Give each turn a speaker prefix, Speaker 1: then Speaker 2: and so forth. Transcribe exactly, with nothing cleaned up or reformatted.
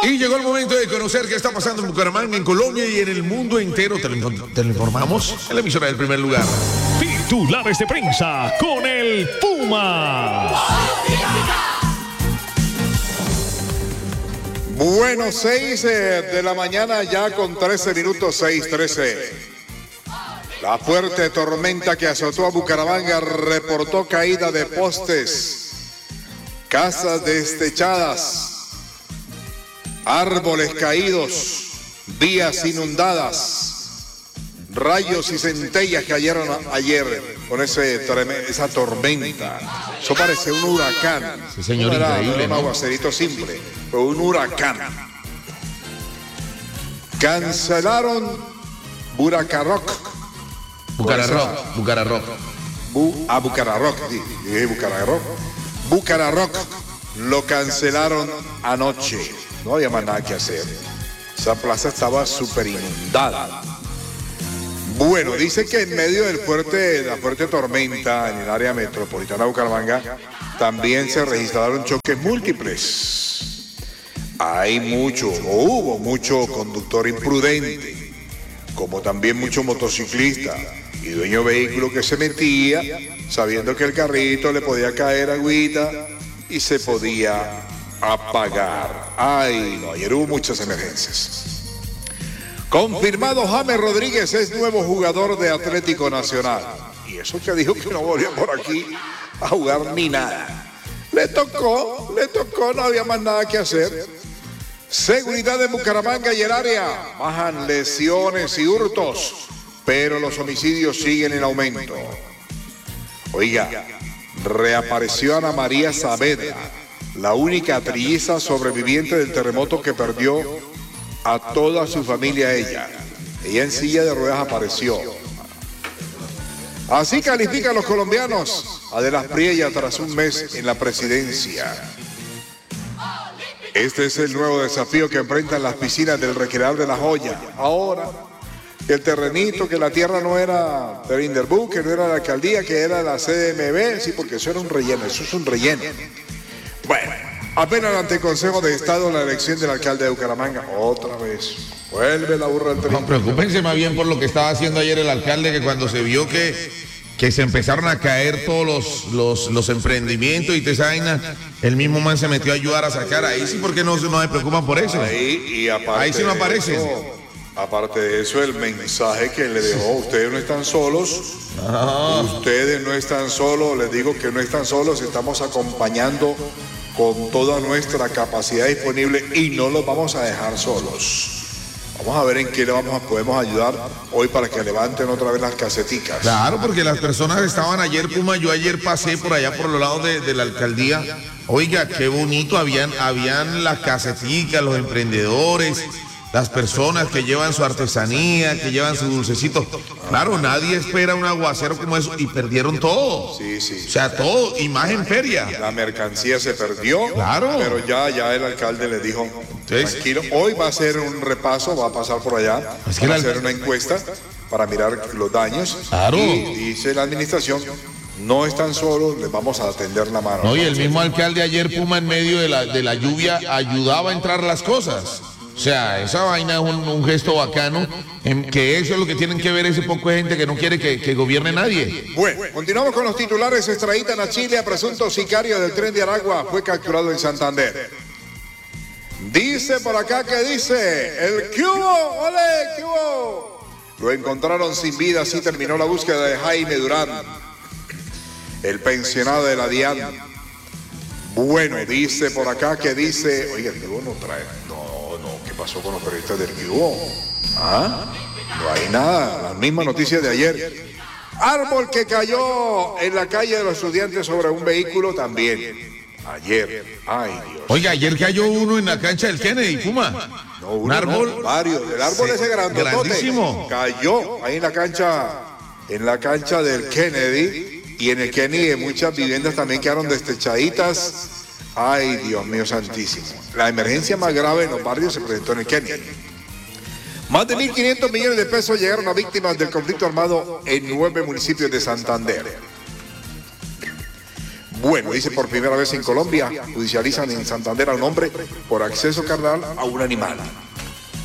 Speaker 1: Y llegó el momento de conocer qué está pasando en Bucaramanga, en Colombia y en el mundo entero. Te lo, te lo informamos en la emisora del primer lugar.
Speaker 2: Titulares de prensa con el Puma.
Speaker 3: Bueno, seis eh, de la mañana ya con trece minutos, seis trece. La fuerte tormenta que azotó a Bucaramanga reportó caída de postes, casas destechadas, árboles caídos, vías inundadas, rayos y centellas cayeron ayer con ese esa tormenta. Eso parece un huracán.
Speaker 1: Sí, señor,
Speaker 3: no era,
Speaker 1: increíble,
Speaker 3: no era un
Speaker 1: ¿no?
Speaker 3: aguacerito simple, fue un huracán. Cancelaron Buracarroc.
Speaker 1: Bucararroc, Bucararroc.
Speaker 3: Bu, a Bucararroc, sí, dije Bucararroc. Bucararroc lo cancelaron anoche. No había más nada que hacer. Esa plaza estaba súper inundada. Bueno, dice que en medio del fuerte, la fuerte tormenta en el área metropolitana de Bucaramanga también se registraron choques múltiples. Hay mucho, o hubo mucho conductor imprudente, como también mucho motociclista y dueño de vehículo que se metía sabiendo que el carrito le podía caer agüita y se podía apagar. Ay, no, ayer hubo muchas emergencias. Confirmado, James Rodríguez es nuevo jugador de Atlético Nacional. Y eso que dijo que no volvía por aquí a jugar ni nada. Le tocó, le tocó, no había más nada que hacer. Seguridad de Bucaramanga y el área. Bajan lesiones y hurtos, pero los homicidios siguen en aumento. Oiga, reapareció Ana María Saavedra, la única trilliza sobreviviente del terremoto que perdió a toda su familia ella. Ella en silla de ruedas apareció. Así califican los colombianos a De las Priella tras un mes en la presidencia. Este es el nuevo desafío que enfrentan las piscinas del Recreador de La Joya. Ahora, el terrenito, que la tierra no era de Linderbu, que no era la alcaldía, que era la C D M B, sí, porque eso era un relleno, eso es un relleno. Bueno, apenas ante el Consejo de Estado la elección del alcalde de Bucaramanga, otra vez, vuelve la burra del tren.
Speaker 1: No, preocúpense más bien por lo que estaba haciendo ayer el alcalde, que cuando se vio que, que se empezaron a caer todos los, los, los emprendimientos y te vaina, el mismo man se metió a ayudar a sacar. Ahí sí, porque no, no se preocupan por eso.
Speaker 3: Ahí, y aparte
Speaker 1: Ahí sí no aparece.
Speaker 3: de eso, aparte de eso, el mensaje que le dejó: ustedes no están solos,
Speaker 1: Ah.
Speaker 3: ustedes no están solos, les digo que no están solos, estamos acompañando con toda nuestra capacidad disponible y no los vamos a dejar solos. Vamos a ver en qué le vamos a, podemos ayudar hoy para que levanten otra vez las caseticas.
Speaker 1: Claro, porque las personas estaban ayer, Puma, yo ayer pasé por allá por los lados de, de la alcaldía. Oiga, qué bonito, habían, habían las caseticas, los emprendedores, las personas que llevan su artesanía, que llevan su dulcecito. Claro, nadie espera un aguacero como eso y perdieron todo.
Speaker 3: Sí, sí.
Speaker 1: O sea, todo, y más en feria.
Speaker 3: La mercancía se perdió,
Speaker 1: Claro.
Speaker 3: pero ya, ya el alcalde le dijo:
Speaker 1: Entonces,
Speaker 3: tranquilo, hoy va a hacer un repaso, va a pasar por allá,
Speaker 1: Es que
Speaker 3: va a
Speaker 1: la-
Speaker 3: hacer una encuesta para mirar los daños.
Speaker 1: Claro.
Speaker 3: Y dice la administración: no están solos, les vamos a tender la mano.
Speaker 1: No, y el mismo alcalde ayer, Puma, en medio de la, de la lluvia, ayudaba a entrar las cosas. O sea, esa vaina es un, un gesto bacano, en que eso es lo que tienen que ver ese poco de gente que no quiere que, que gobierne nadie.
Speaker 3: Bueno, continuamos con los titulares. Extraditan a Chile a presunto sicario del tren de Aragua, fue capturado en Santander. Dice por acá que dice, el que hubo, ole, que hubo. Lo encontraron sin vida, así terminó la búsqueda de Jaime Durán, el pensionado de la DIAN. Bueno, dice por acá que dice, oiga, el que hubo no trae, no, no, ¿qué pasó con los periodistas del que hubo? ¿Ah? No hay nada, la misma noticia de ayer. Árbol que cayó en la calle de los estudiantes sobre un vehículo también. Ayer, ay Dios.
Speaker 1: Oiga, ayer cayó uno en la cancha del Kennedy, Puma.
Speaker 3: No,
Speaker 1: un
Speaker 3: uno,
Speaker 1: árbol.
Speaker 3: no, varios. El árbol
Speaker 1: Sí,
Speaker 3: ese grandotote
Speaker 1: grandísimo.
Speaker 3: cayó ahí en la cancha, en la cancha del Kennedy. Y en el Kennedy muchas viviendas también quedaron destechaditas. Ay, Dios mío santísimo. La emergencia más grave en los barrios se presentó en el Kennedy. Más de mil quinientos millones de pesos llegaron a víctimas del conflicto armado en nueve municipios de Santander. Bueno, dice por primera vez en Colombia, judicializan en Santander a un hombre por acceso carnal a un animal.